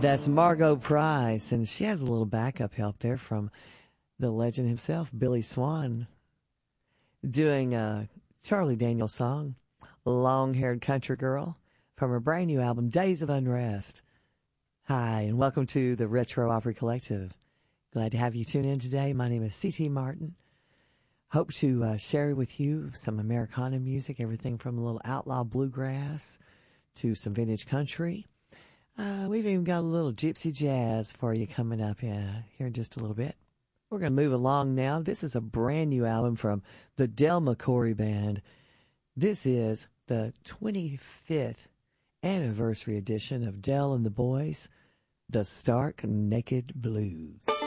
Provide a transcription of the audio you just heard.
That's Margot Price, and she has a little backup help there from the legend himself, Billy Swan, doing a Charlie Daniels song, Long-Haired Country Girl, from her brand new album, Days of Unrest. Hi, and welcome to the Retro Opry Collective. Glad to have you tune in today. My name is C.T. Martin. Hope to share with you some Americana music, everything from a little outlaw bluegrass to some vintage country. We've even got a little gypsy jazz for you coming up here in just a little bit. We're going to move along now. This is a brand new album from the Del McCoury Band. This is the 25th anniversary edition of Del and the Boys, The Stark Naked Blues.